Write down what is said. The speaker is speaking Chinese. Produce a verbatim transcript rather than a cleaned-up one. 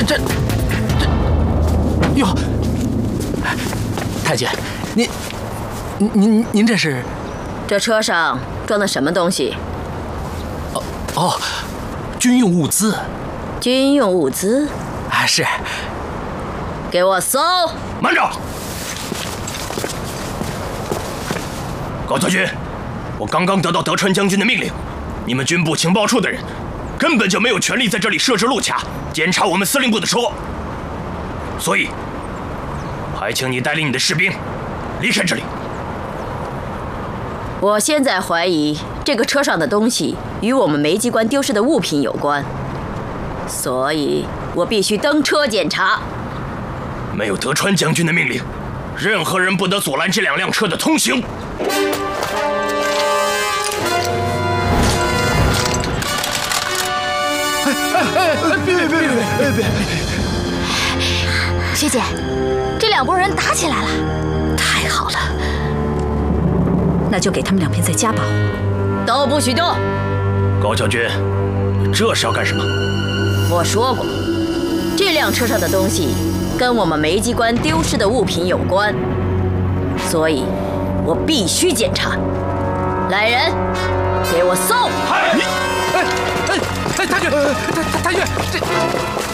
这这哟，太君，您您您您这是？ 这车上装的什么东西？ 哦哦，军用物资。 军用物资？ 啊，是。 给我搜！ 慢着！高将军，我刚刚得到德川将军的命令，你们军部情报处的人根本就没有权利在这里设置路卡，检查我们司令部的车，所以还请你带领你的士兵离开这里。 我现在怀疑这个车上的东西与我们煤机关丢失的物品有关，所以我必须登车检查。 没有德川将军的命令，任何人不得阻拦这两辆车的通行。 哎哎哎！别别别别别别！ 学姐，这两拨人打起来了，太好了，那就给他们两片再加把火， 都不许动！ 高将军，这是要干什么？ 我说过，这辆车上的东西跟我们煤机关丢失的物品有关，所以我必须检查。来人，给我搜！ 哎哎哎哎！太君，太太太君，这。